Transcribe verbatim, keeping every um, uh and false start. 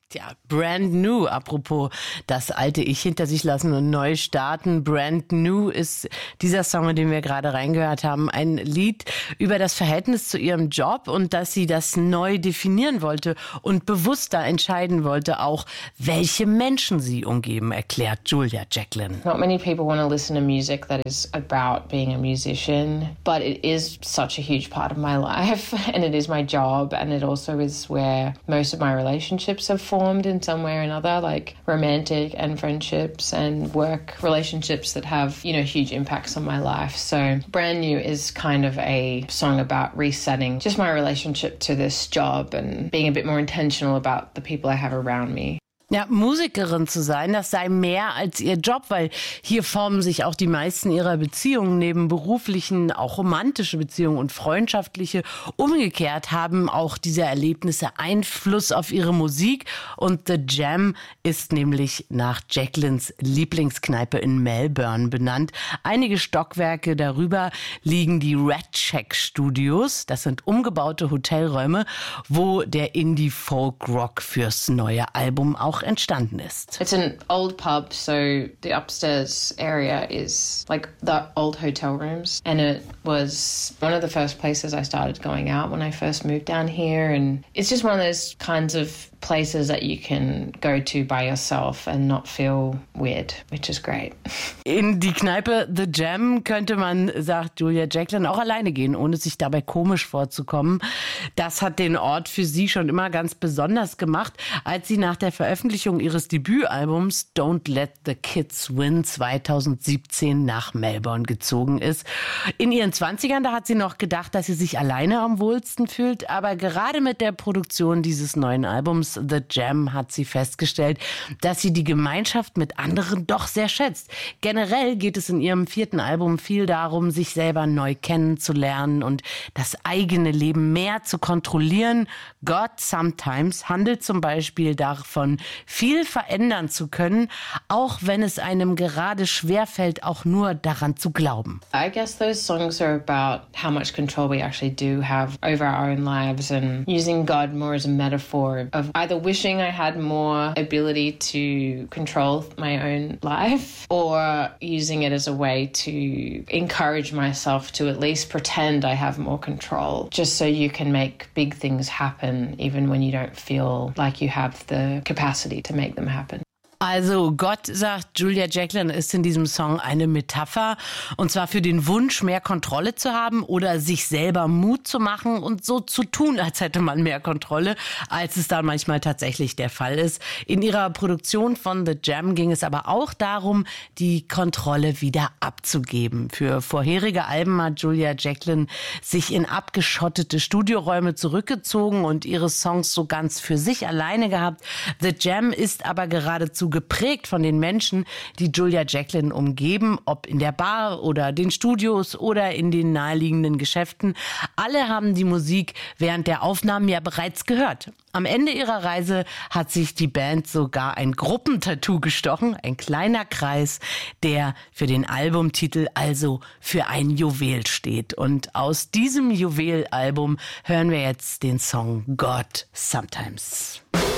Tja, brand new, apropos das alte Ich hinter sich lassen und neu starten. Brand new ist dieser Song, in den wir gerade reingehört haben, ein Lied über das Verhältnis zu ihrem Job und dass sie das neu definieren wollte und bewusster entscheiden wollte, auch welche Menschen sie umgeben, erklärt Julia Jacklin. Not many people want to listen to music that is about being a musician, but it is such a huge part of my life and it is my job and it also is where most of my relationships have formed in some way or another, like romantic and friendships and work relationships that have, you know, huge impacts on my life. So Brand New is kind of a song about resetting just my relationship to this job and being a bit more intentional about the people I have around me. Ja, Musikerin zu sein, das sei mehr als ihr Job, weil hier formen sich auch die meisten ihrer Beziehungen neben beruflichen, auch romantische Beziehungen und freundschaftliche. Umgekehrt haben auch diese Erlebnisse Einfluss auf ihre Musik und The Jam ist nämlich nach Jacklins Lieblingskneipe in Melbourne benannt. Einige Stockwerke darüber liegen die Red Shack Studios. Das sind umgebaute Hotelräume, wo der Indie-Folk-Rock fürs neue Album auch entstanden ist. It's an old pub, so the upstairs area is like the old hotel rooms, and it was one of the first places I started going out when I first moved down here, and it's just one of those kinds of places that you can go to by yourself and not feel weird, which is great. In die Kneipe The Jam könnte man, sagt Julia Jacklin, auch alleine gehen, ohne sich dabei komisch vorzukommen. Das hat den Ort für sie schon immer ganz besonders gemacht, als sie nach der Veröffentlichung ihres Debütalbums Don't Let the Kids Win zweitausendsiebzehn nach Melbourne gezogen ist. In ihren Zwanzigern, da hat sie noch gedacht, dass sie sich alleine am wohlsten fühlt, aber gerade mit der Produktion dieses neuen Albums The Jam hat sie festgestellt, dass sie die Gemeinschaft mit anderen doch sehr schätzt. Generell geht es in ihrem vierten Album viel darum, sich selber neu kennenzulernen und das eigene Leben mehr zu kontrollieren. God Sometimes handelt zum Beispiel davon, viel verändern zu können, auch wenn es einem gerade schwerfällt, auch nur daran zu glauben. I guess those songs are about how much control we actually do have over our own lives and using God more as a metaphor of either wishing I had more ability to control my own life or using it as a way to encourage myself to at least pretend I have more control, just so you can make big things happen even when you don't feel like you have the capacity to make them happen. Also Gott, sagt Julia Jacklin, ist in diesem Song eine Metapher und zwar für den Wunsch, mehr Kontrolle zu haben oder sich selber Mut zu machen und so zu tun, als hätte man mehr Kontrolle, als es dann manchmal tatsächlich der Fall ist. In ihrer Produktion von The Jam ging es aber auch darum, die Kontrolle wieder abzugeben. Für vorherige Alben hat Julia Jacklin sich in abgeschottete Studioräume zurückgezogen und ihre Songs so ganz für sich alleine gehabt. The Jam ist aber geradezu geprägt von den Menschen, die Julia Jacklin umgeben, ob in der Bar oder den Studios oder in den naheliegenden Geschäften. Alle haben die Musik während der Aufnahmen ja bereits gehört. Am Ende ihrer Reise hat sich die Band sogar ein Gruppentattoo gestochen, ein kleiner Kreis, der für den Albumtitel also für ein Juwel steht. Und aus diesem Juwelalbum hören wir jetzt den Song God Sometimes.